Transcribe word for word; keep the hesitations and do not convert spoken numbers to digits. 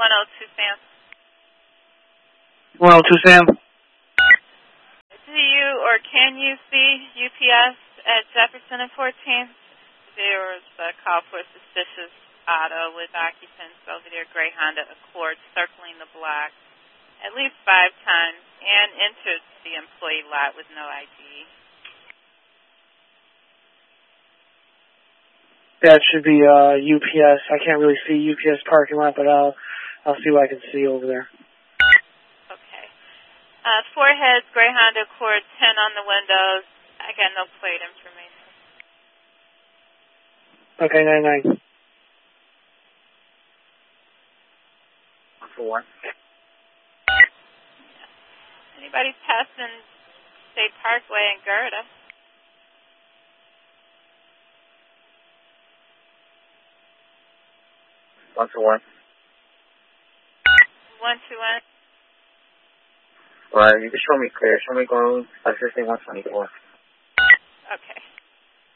one oh two Sam. one oh two Sam. Do you or can you see U P S at Jefferson and fourteenth? There was a call for a suspicious auto with occupants over their gray Honda Accord circling the block at least five times and entered the employee lot with no I D. That should be uh, U P S. I can't really see U P S parking lot, but I'll I'll see what I can see over there. Okay. Uh, four heads, gray Honda Accord, ten on the windows. I got no plate information. Okay, nine nine. Four. Anybody passing State Parkway in Gerda? One to one. One to one. Well, you can show me clear. Show me going assisting one twenty-four.